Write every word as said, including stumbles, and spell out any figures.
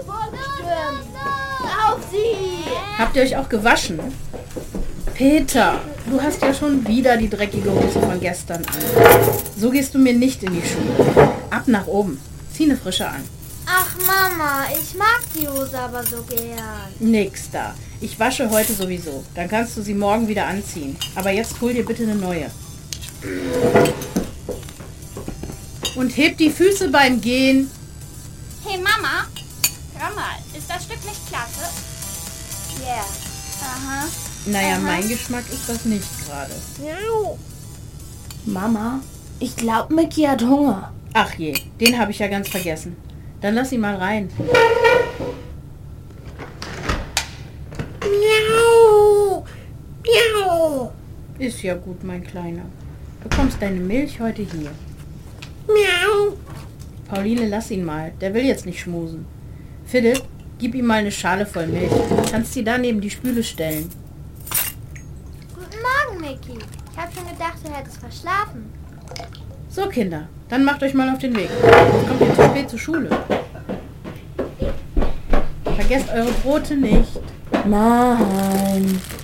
Auf sie! Habt ihr euch auch gewaschen? Peter, du hast ja schon wieder die dreckige Hose von gestern an. So gehst du mir nicht in die Schule. Ab nach oben. Zieh eine frische an. Ach Mama, ich mag die Hose aber so gern. Nix da. Ich wasche heute sowieso. Dann kannst du sie morgen wieder anziehen. Aber jetzt hol dir bitte eine neue. Und heb die Füße beim Gehen. Hey Mama, hör mal, ist das Stück nicht klasse? Ja. Yeah. Aha. Naja, Aha. mein Geschmack ist das nicht gerade. Mama, ich glaube, Micky hat Hunger. Ach je, den habe ich ja ganz vergessen. Dann lass ihn mal rein. Miau! Miau! Ist ja gut, mein Kleiner. Du bekommst deine Milch heute hier. Miau! Pauline, lass ihn mal. Der will jetzt nicht schmusen. Philipp, gib ihm mal eine Schale voll Milch. Kannst sie da neben die Spüle stellen. Guten Morgen, Micky. Ich habe schon gedacht, du hättest verschlafen. So, Kinder, dann macht euch mal auf den Weg. Jetzt kommt ihr zu spät zur Schule. Vergesst eure Brote nicht. Nein.